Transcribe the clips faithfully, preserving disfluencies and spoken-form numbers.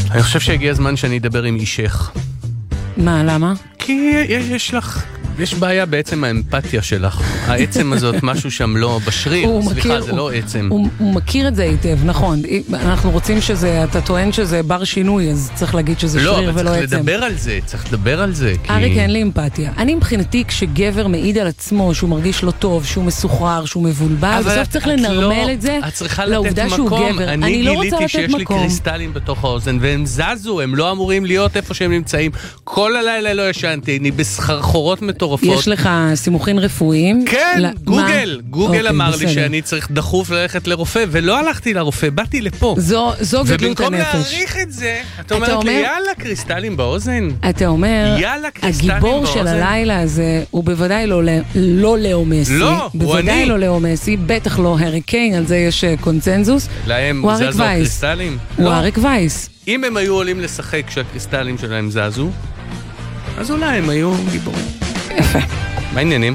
אני חושב שהגיע הזמן שאני אדבר עם אישך. מה, למה? כי יש לך, יש בעיה בעצם האמפתיה שלך. העצם הזאת, משהו שם לא בשריר. סליחה, זה לא עצם. הוא, הוא מכיר את זה היטב, נכון. אנחנו רוצים שזה, אתה טוען שזה בר שינוי, אז צריך להגיד שזה לא, שריר ולא עצם. לא, אבל צריך לדבר על זה, צריך לדבר על זה. אריק, אין לי אמפתיה. אני מבחינתי, כשגבר מעיד על עצמו, שהוא מרגיש לא טוב, שהוא מסוחרר, שהוא מבולבל, בסוף צריך לנרמל את זה לעובדה שהוא גבר. אני לא רוצה לתת מקום. אני גיליתי שיש לי קריסטלים בתוך האוזן, והם זזו, הם לא אמורים להיות איפה שהם נמצאים. כל הלילה לא ישנתי, אני בסחרחורות מטורפות. יש לך סימוכין רפואיים? כן, גוגל. גוגל אמר לי שאני צריך דחוף ללכת לרופא, ולא הלכתי לרופא, באתי לפה. זו גדלות הנפש. ובמקום להעריך את זה, אתה אומרת לי, יאללה, קריסטלים באוזן. אתה אומר, הגיבור של הלילה הזה, הוא בוודאי לא לאו מסי. לא, הוא אני. בוודאי לא לאו מסי, בטח לא הריקיין, על זה יש קונצנזוס. להם זזו הקריסטלים? הוא אריק וייס. אם הם היו עולים לשחק כשהקריסטלים שלהם זזו, אז אולי הם היו גיבורים. יפה. מה העניינים?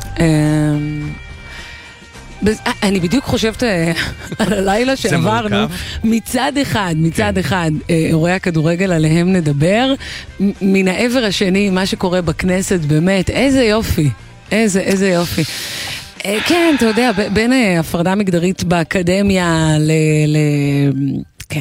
אני בדיוק חושבת על הלילה שעברנו. מצד אחד, מצד אחד, אירועי הכדורגל עליהם נדבר. מן העבר השני, מה שקורה בכנסת, באמת, איזה יופי. איזה, איזה יופי. כן, אתה יודע, בין הפרדה מגדרית באקדמיה ל... כן.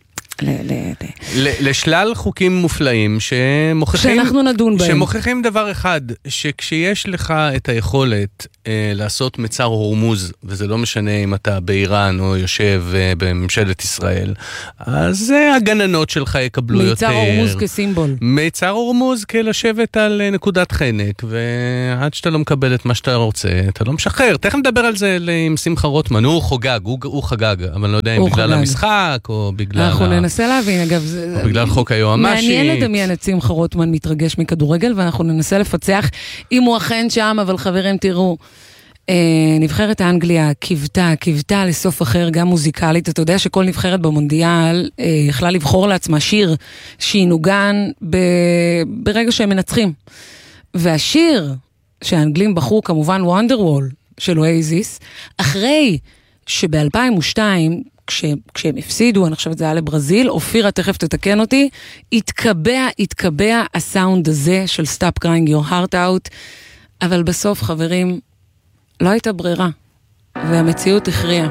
לשלל חוקים מופלאים שאנחנו נדון בהם, שמוכיחים דבר אחד, שכשיש לך את היכולת לעשות מצר הורמוז, וזה לא משנה אם אתה באיראן או יושב בממשלת ישראל, אז הגננות שלך יקבלו יותר. מצר הורמוז כסימבול. מצר הורמוז כלשבת על נקודת חנק, ועד שאתה לא מקבל את מה שאתה רוצה, אתה לא משחרר. תכף נדבר על זה עם שמחה רוטמן, הוא חוגג, הוא חגג, אבל לא יודע אם בגלל המשחק או בגלל... אנחנו ננסה להבין, אגב, או בגלל חוק היועמ"שית. מעניין לדמיין את שמחה רוטמן מתרגש מכדורגל, ואנחנו ננסה לפצח אם הוא אכן שם, אבל חברים תראו, נבחרת האנגליה קיוותה, קיוותה לסוף אחר, גם מוזיקלית. אתה יודע שכל נבחרת במונדיאל יכלה לבחור לעצמה שיר שינוגן ברגע שהם מנצחים. והשיר שהאנגלים בחרו כמובן וונדרוול של אוייזיס, אחרי שב-אלפיים ושתיים, כש, כשהם הפסידו, אני חושבת זה היה לברזיל, אופירה תכף תתקן אותי, התקבע, התקבע הסאונד הזה של Stop Crying Your Heart Out, אבל בסוף חברים, לא הייתה ברירה, והמציאות הכריעה.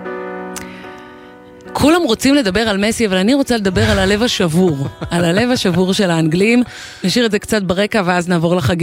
כולם רוצים לדבר על מסי, אבל אני רוצה לדבר על הלב השבור, על הלב השבור של האנגלים. נשאיר את זה קצת ברקע, ואז נעבור לחגיגה.